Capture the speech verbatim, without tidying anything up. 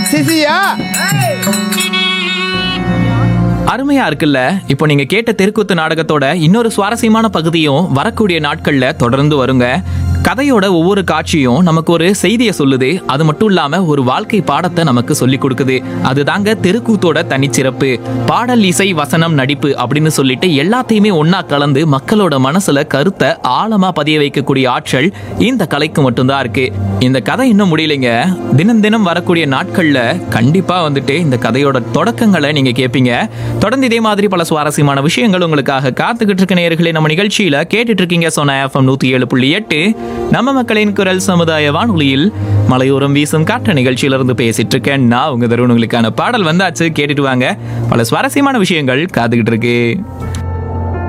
சிசியா அருமையா இருக்குல்ல. இப்போ நீங்க கேட்ட தெருக்கூத்து நாடகத்தோட இன்னொரு சுவாரஸ்யமான பகுதியும் வரக்கூடிய நாட்கள்ல தொடர்ந்து வருங்க. கதையோட ஒவ்வொரு காட்சியும் நமக்கு ஒரு செய்தியை சொல்லுது. அது மட்டும் இல்லாம ஒரு வாழ்க்கை பாடத்தை நமக்கு சொல்லி கொடுக்குது. அதுதாங்க தெருக்கூத்தோட தனிச்சிறப்பு. பாடல், இசை, வசனம், நடிப்பு அப்படின்னு சொல்லிட்டு எல்லாத்தையுமே ஒன்னா கலந்து மக்களோட மனசுல கருத்தை ஆழமா பதிய வைக்கக்கூடிய ஆற்றல் இந்த கலைக்கு மட்டும்தான் இருக்கு. இந்த கதை இன்னும் முடியலைங்க. தினம் தினம் வரக்கூடிய நாட்கள்ல கண்டிப்பா வந்துட்டு இந்த கதையோட தொடக்கங்களை நீங்க கேட்பீங்க. தொடர்ந்து இதே மாதிரி பல சுவாரஸ்யமான விஷயங்கள் உங்களுக்காக காத்துக்கிட்டு இருக்க நேயர்களே. நம்ம நிகழ்ச்சியில கேட்டுட்டு இருக்கீங்க சோனா எஃப்எம் நூத்தி ஏழு புள்ளி எட்டு நம்ம மக்களின் குரல் சமுதாய வானொலியில் மலையோரம் வீசும் காற்று நிகழ்ச்சியிலிருந்து பேசிட்டு இருக்கேன் நான் உங்க தருணங்களுக்கான பாடல் வந்தாச்சு. கேட்டுட்டு வாங்க, பல சுவாரஸ்யமான விஷயங்கள் காத்துக்கிட்டு இருக்கு.